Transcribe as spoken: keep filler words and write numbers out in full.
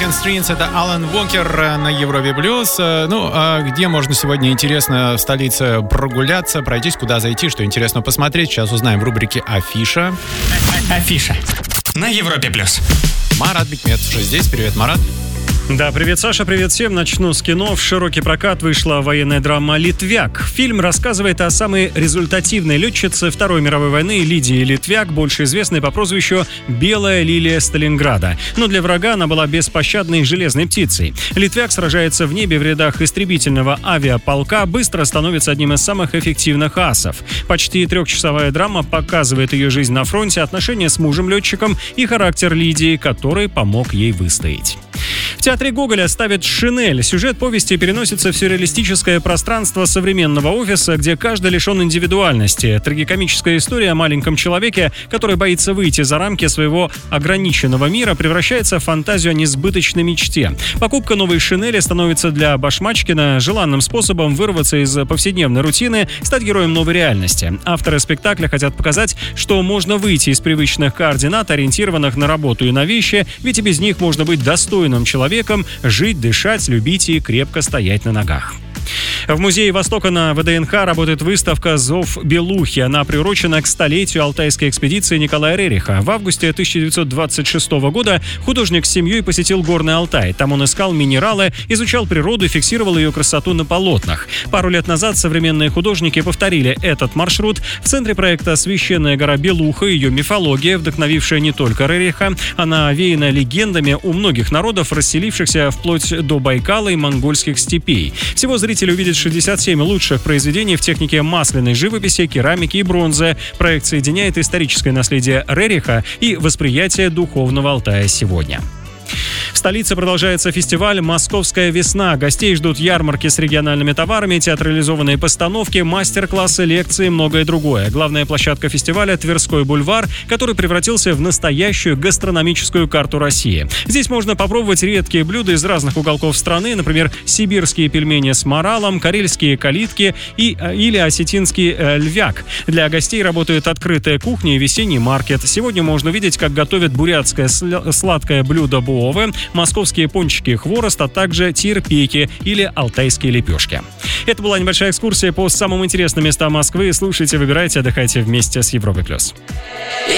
and Strings, это Алан Уокер на Европе Плюс. Ну, а где можно сегодня интересно в столице прогуляться, пройтись, куда зайти, что интересно посмотреть, сейчас узнаем в рубрике «Афиша». Афиша на Европе Плюс. Марат Бикметов уже здесь. Привет, Марат. Да, привет, Саша, привет всем. Начну с кино. В широкий прокат вышла военная драма «Литвяк». Фильм рассказывает о самой результативной летчице Второй мировой войны Лидии Литвяк, больше известной по прозвищу «Белая лилия Сталинграда». Но для врага она была беспощадной железной птицей. Литвяк сражается в небе в рядах истребительного авиаполка, быстро становится одним из самых эффективных асов. Почти трехчасовая драма показывает ее жизнь на фронте, отношения с мужем-летчиком и характер Лидии, который помог ей выстоять. В театре Гоголя ставят «Шинель». Сюжет повести переносится в сюрреалистическое пространство современного офиса, где каждый лишен индивидуальности. Трагикомическая история о маленьком человеке, который боится выйти за рамки своего ограниченного мира, превращается в фантазию о несбыточной мечте. Покупка новой «Шинели» становится для Башмачкина желанным способом вырваться из повседневной рутины, стать героем новой реальности. Авторы спектакля хотят показать, что можно выйти из привычных координат, ориентированных на работу и на вещи, ведь и без них можно быть достойным человеком, жить, дышать, любить и крепко стоять на ногах. В Музее Востока на ВДНХ работает выставка «Зов Белухи». Она приурочена к столетию алтайской экспедиции Николая Рериха. В августе тысяча девятьсот двадцать шестого года художник с семьей посетил Горный Алтай. Там он искал минералы, изучал природу и фиксировал ее красоту на полотнах. Пару лет назад современные художники повторили этот маршрут. В центре проекта священная гора Белуха, ее мифология, вдохновившая не только Рериха. Она овеяна легендами у многих народов, расселившихся вплоть до Байкала и монгольских степей. Всего зрители увидят шестьдесят семь лучших произведений в технике масляной живописи, керамики и бронзы. Проект соединяет историческое наследие Рериха и восприятие духовного Алтая сегодня. В столице продолжается фестиваль «Московская весна». Гостей ждут ярмарки с региональными товарами, театрализованные постановки, мастер-классы, лекции и многое другое. Главная площадка фестиваля – Тверской бульвар, который превратился в настоящую гастрономическую карту России. Здесь можно попробовать редкие блюда из разных уголков страны, например, сибирские пельмени с моралом, карельские калитки и, или осетинский э, львяк. Для гостей работает открытая кухня и весенний маркет. Сегодня можно увидеть, как готовят бурятское сл- сладкое блюдо буовы, московские пончики хворост, а также тирпейки или алтайские лепешки. Это была небольшая экскурсия по самым интересным местам Москвы. Слушайте, выбирайте, отдыхайте вместе с Европой+.